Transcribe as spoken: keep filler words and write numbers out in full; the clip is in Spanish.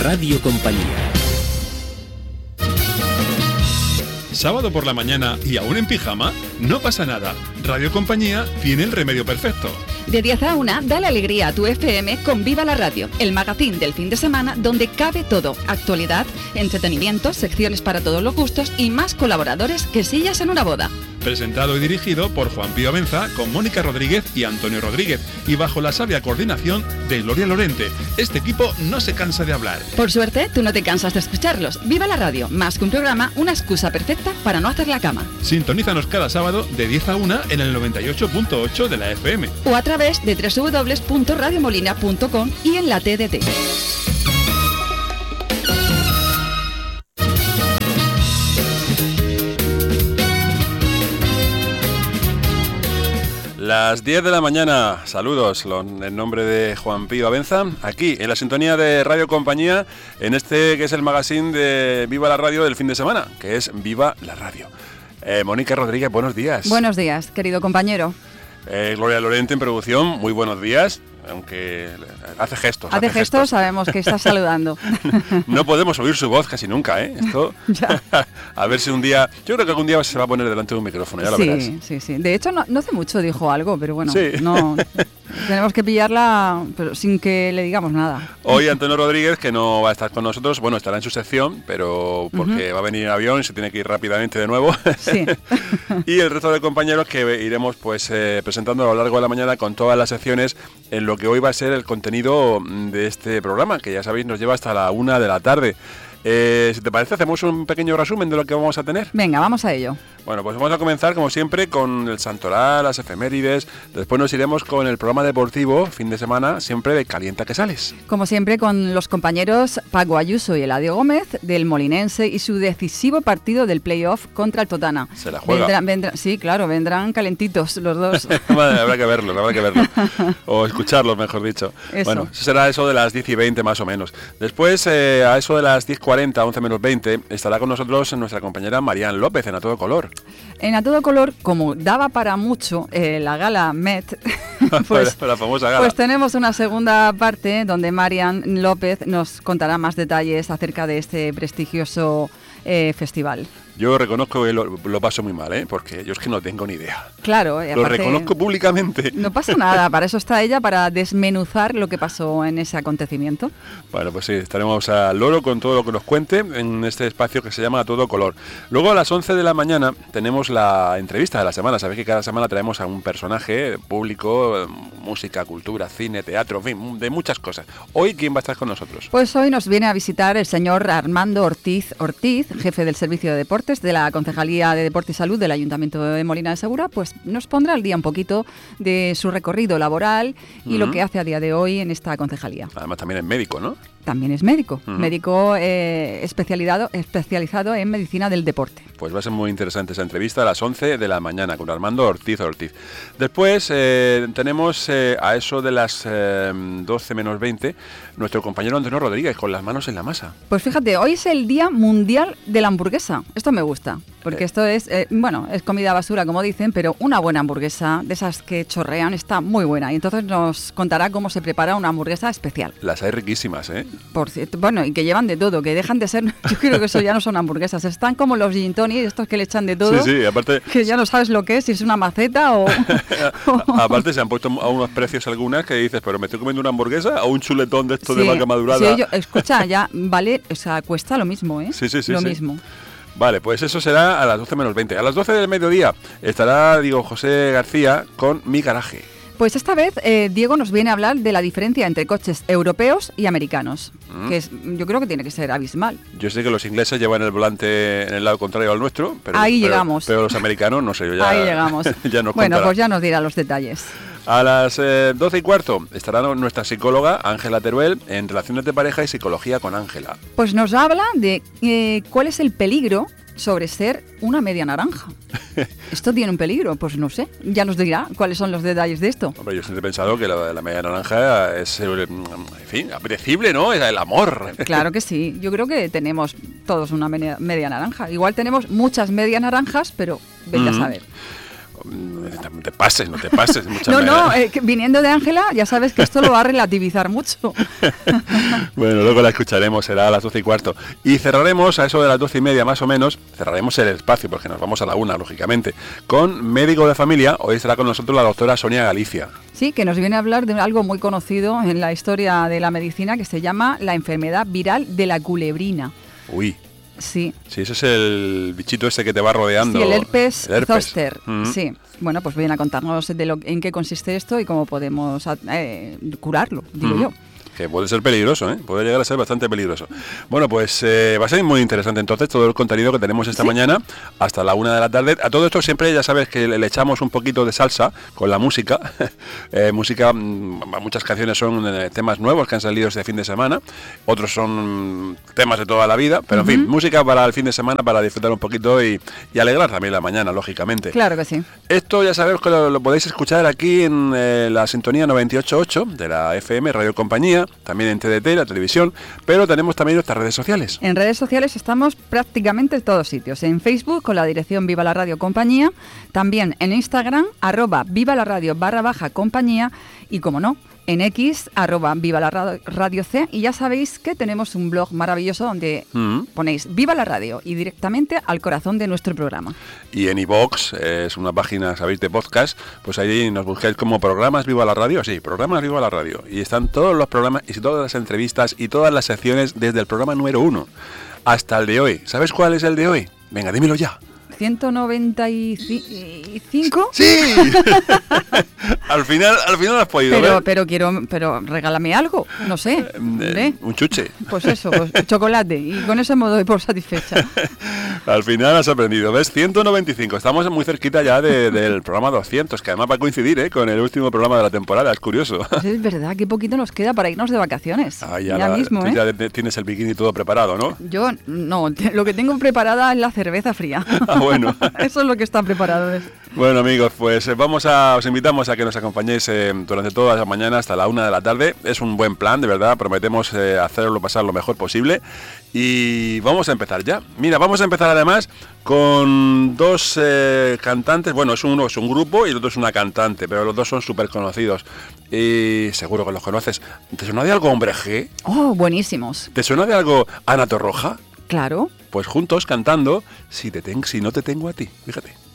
Radio Compañía. ¿Sábado por la mañana y aún en pijama? No pasa nada. Radio Compañía tiene el remedio perfecto. De diez a una, dale alegría a tu F M con Viva la Radio, el magazín del fin de semana donde cabe todo: actualidad, entretenimiento, secciones para todos los gustos y más colaboradores que sillas en una boda. Presentado y dirigido por Juan Pío Abenza, con Mónica Rodríguez y Antonio Rodríguez, y bajo la sabia coordinación de Gloria Lorente. Este equipo no se cansa de hablar. Por suerte, tú no te cansas de escucharlos. Viva la Radio, más que un programa, una excusa perfecta para no hacer la cama. Sintonízanos cada sábado de diez a una en el noventa y ocho punto ocho de la F M. O a través de doble u doble u doble u punto radio molina punto com y en la T D T. Las diez de la mañana, saludos en nombre de Juan Pío Abenza, aquí en la sintonía de Radio Compañía, en este que es el magazine de Viva la Radio del fin de semana, que es Viva la Radio. Eh, Mónica Rodríguez, buenos días. Buenos días, querido compañero. Eh, Gloria Lorente en producción, muy buenos días, aunque hace gestos. Hace, hace gestos, gestos, sabemos que está saludando. No podemos oír su voz casi nunca, ¿eh? Esto, a ver si un día, yo creo que algún día se va a poner delante de un micrófono, ya lo sí, verás. Sí, sí, sí. De hecho, no, no hace mucho dijo algo, pero bueno, sí. no... Tenemos que pillarla pero sin que le digamos nada. Hoy Antonio Rodríguez, que no va a estar con nosotros, bueno, estará en su sección, pero porque uh-huh. va a venir en avión y se tiene que ir rápidamente de nuevo. Sí. Y el resto de compañeros que iremos pues eh, presentando a lo largo de la mañana con todas las secciones en lo que hoy va a ser el contenido de este programa, que ya sabéis nos lleva hasta la una de la tarde. Eh, si te parece, hacemos un pequeño resumen de lo que vamos a tener. Venga, vamos a ello. Bueno, pues vamos a comenzar, como siempre, con el santoral, las efemérides. Después nos iremos con el programa deportivo, fin de semana, siempre de Calienta que Sales. Como siempre, con los compañeros Paco Ayuso y Eladio Gómez, del Molinense, y su decisivo partido del playoff contra el Totana. Se la juega. Vendrán, vendrán, sí, claro, vendrán calentitos los dos. Habrá que verlos, habrá que verlos. O escucharlos, mejor dicho. Eso. Bueno, eso será eso de las diez y veinte más o menos. Después, eh, a eso de las diez cuarenta, once menos veinte, estará con nosotros nuestra compañera Marian López en A Todo Color. En A Todo Color, como daba para mucho eh, la gala Met, pues, la famosa gala. pues tenemos una segunda parte donde Marian López nos contará más detalles acerca de este prestigioso eh, festival. Yo reconozco que lo, lo paso muy mal, ¿eh? Porque yo es que no tengo ni idea. Claro. Lo aparte, reconozco públicamente. No pasa nada, para eso está ella, para desmenuzar lo que pasó en ese acontecimiento. Bueno, pues sí, estaremos al loro con todo lo que nos cuente en este espacio que se llama A Todo Color. Luego a las once de la mañana tenemos la entrevista de la semana. Sabéis que cada semana traemos a un personaje público, música, cultura, cine, teatro, en fin, de muchas cosas. Hoy, ¿quién va a estar con nosotros? Pues hoy nos viene a visitar el señor Armando Ortiz Ortiz, jefe del Servicio de Deportes de la Concejalía de Deporte y Salud del Ayuntamiento de Molina de Segura, pues nos pondrá al día un poquito de su recorrido laboral y uh-huh. lo que hace a día de hoy en esta concejalía. Además también es médico, ¿no? También es médico, uh-huh. médico eh, especializado, especializado en medicina del deporte. Pues va a ser muy interesante esa entrevista a las once de la mañana con Armando Ortiz Ortiz. Después eh, tenemos eh, a eso de las eh, doce menos veinte nuestro compañero Antonio Rodríguez con las manos en la masa. Pues fíjate, hoy es el Día Mundial de la Hamburguesa. Esto me gusta, porque eh. esto es, eh, bueno, es comida basura como dicen, pero una buena hamburguesa, de esas que chorrean, está muy buena. Y entonces nos contará cómo se prepara una hamburguesa especial. Las hay riquísimas, ¿eh? Por cierto, bueno, y que llevan de todo, que dejan de ser, yo creo que eso ya no son hamburguesas, están como los gin tonic, estos que le echan de todo, sí, sí, aparte, que ya no sabes lo que es, si es una maceta o... Aparte se han puesto a unos precios algunas que dices, pero ¿me estoy comiendo una hamburguesa o un chuletón de esto sí, de vaca madurada? Sí, yo, escucha, ya vale, o sea, cuesta lo mismo, ¿eh? Sí, sí, sí. Lo sí. mismo. Vale, pues eso será a las doce menos veinte. A las doce del mediodía estará Diego José García con Mi Garaje. Pues esta vez eh, Diego nos viene a hablar de la diferencia entre coches europeos y americanos, mm. que es, yo creo que tiene que ser abismal. Yo sé que los ingleses llevan el volante en el lado contrario al nuestro, pero, ahí pero, llegamos. Pero los americanos, no sé, yo ya... Ahí llegamos. ya nos bueno, contará. pues ya nos dirá los detalles. A las eh, doce y cuarto estará nuestra psicóloga Ángela Teruel en Relaciones de Pareja y Psicología con Ángela. Pues nos habla de eh, cuál es el peligro sobre ser una media naranja. ¿Esto tiene un peligro? Pues no sé, ya nos dirá cuáles son los detalles de esto. Hombre, yo siempre he pensado que la, la media naranja es, en fin, apetecible, ¿no? Es el amor. Claro que sí, yo creo que tenemos todos una media, media naranja. Igual tenemos muchas medias naranjas, pero vete uh-huh. a saber. No te pases, no te pases. No, no, eh, que viniendo de Ángela, ya sabes que esto lo va a relativizar mucho. Bueno, luego la escucharemos, será a las doce y cuarto. Y cerraremos, a eso de las doce y media más o menos, cerraremos el espacio, porque nos vamos a la una, lógicamente, con médico de familia. Hoy estará con nosotros la doctora Sonia Galicia. Sí, que nos viene a hablar de algo muy conocido en la historia de la medicina, que se llama la enfermedad viral de la culebrina. Uy. Sí. Sí, ese es el bichito ese que te va rodeando. Sí, el herpes, el herpes. zóster. Mm. Sí. Bueno, pues viene a contarnos de lo, en qué consiste esto y cómo podemos eh, curarlo, digo mm. yo. Que puede ser peligroso, ¿eh? Puede llegar a ser bastante peligroso. Bueno, pues eh, va a ser muy interesante entonces todo el contenido que tenemos esta ¿Sí? mañana hasta la una de la tarde. A todo esto siempre ya sabes que le, le echamos un poquito de salsa con la música. eh, música, muchas canciones son eh, temas nuevos que han salido este fin de semana. Otros son mm, temas de toda la vida. Pero uh-huh. en fin, música para el fin de semana, para disfrutar un poquito y, y alegrar también la mañana, lógicamente. Claro que sí. Esto ya sabéis que lo, lo podéis escuchar aquí en eh, la sintonía noventa y ocho punto ocho de la F M, Radio Compañía. También en T D T, la televisión, pero tenemos también nuestras redes sociales. En redes sociales estamos prácticamente en todos sitios. En Facebook con la dirección Viva la Radio Compañía, también en Instagram, arroba Viva la Radio barra baja compañía y, como no, en X, arroba Viva la Radio C, y ya sabéis que tenemos un blog maravilloso donde mm. ponéis Viva la Radio y directamente al corazón de nuestro programa. Y en iVoox, eh, es una página, sabéis, de podcast, pues ahí nos buscáis como Programas Viva la Radio, sí, Programas Viva la Radio, y están todos los programas y todas las entrevistas y todas las secciones desde el programa número uno hasta el de hoy. ¿Sabes cuál es el de hoy? Venga, dímelo ya. ¿ciento noventa y cinco? ¡Sí! al final al final has podido pero, ver. Pero quiero, pero regálame algo, no sé. Eh, un chuche. Pues eso, pues, chocolate, y con eso me doy por satisfecha. Al final has aprendido, ¿ves? ciento noventa y cinco, estamos muy cerquita ya de, del programa doscientos, que además va a coincidir ¿eh? con el último programa de la temporada, es curioso. Pues es verdad, qué poquito nos queda para irnos de vacaciones. Ah, ya ya la, mismo, tú ¿eh? ya tienes el bikini todo preparado, ¿no? Yo no, lo que tengo preparada es la cerveza fría. Ah, bueno. Eso es lo que está preparado. ¿Ves? Bueno, amigos, pues vamos a, os invitamos a que nos acompañéis eh, durante toda la mañana hasta la una de la tarde. Es un buen plan, de verdad, prometemos eh, hacerlo pasar lo mejor posible. Y vamos a empezar ya. Mira, vamos a empezar además con dos eh, cantantes. Bueno, es uno es un grupo y el otro es una cantante, pero los dos son súper conocidos. Y seguro que los conoces. ¿Te suena de algo Hombre G? Oh, buenísimos. ¿Te suena de algo Ana Torroja? Claro. Pues juntos cantando Si te ten, si no te tengo a ti, fíjate.